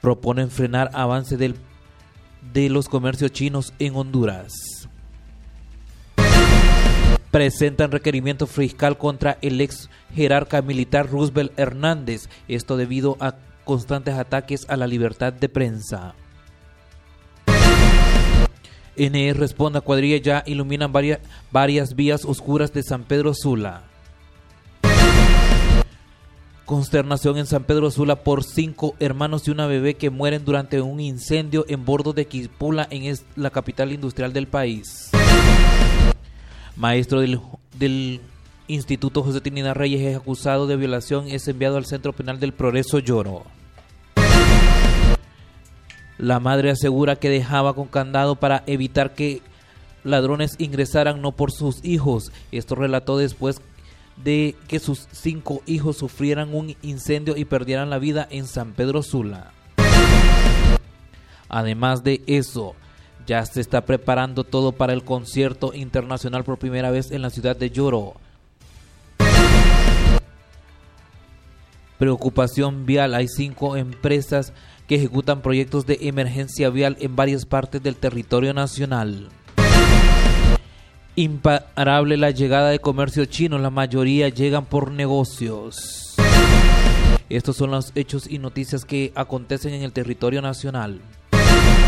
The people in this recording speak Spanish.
Proponen frenar avance de los comercios chinos en Honduras. Presentan requerimiento fiscal contra el ex jerarca militar Roosevelt Hernández, esto debido a constantes ataques a la libertad de prensa. NE responde a cuadrilla ya iluminan varias vías oscuras de San Pedro Sula. Consternación en San Pedro Sula por 5 hermanos y una bebé que mueren durante un incendio en bordo de Quipula, en la capital industrial del país. Maestro del Instituto José Trinidad Reyes es acusado de violación, es enviado al Centro Penal del Progreso Lloro. La madre asegura que dejaba con candado para evitar que ladrones ingresaran, no por sus hijos. Esto relató después de que sus 5 hijos sufrieran un incendio y perdieran la vida en San Pedro Sula. Además de eso, ya se está preparando todo para el concierto internacional por primera vez en la ciudad de Lloro. Preocupación vial. Hay 5 empresas que ejecutan proyectos de emergencia vial en varias partes del territorio nacional. Imparable la llegada de comercio chino, la mayoría llegan por negocios. Estos son los hechos y noticias que acontecen en el territorio nacional.